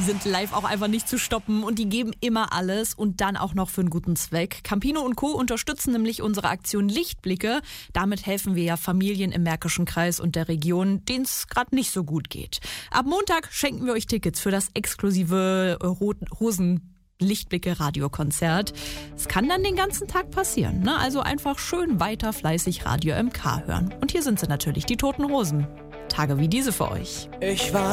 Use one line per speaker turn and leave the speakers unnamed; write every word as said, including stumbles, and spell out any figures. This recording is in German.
sind live auch einfach nicht zu stoppen und die geben immer alles und dann auch noch für einen guten Zweck. Campino und Co. unterstützen nämlich unsere Aktion Lichtblicke. Damit helfen wir ja Familien im Märkischen Kreis und der Region, denen es gerade nicht so gut geht. Ab Montag schenken wir euch Tickets für das exklusive Roten Hosen Lichtblicke Radiokonzert. Es kann dann den ganzen Tag passieren, ne? Also einfach schön weiter fleißig Radio M K hören. Und hier sind sie natürlich, die Toten Hosen. Tage wie diese für euch.
Ich war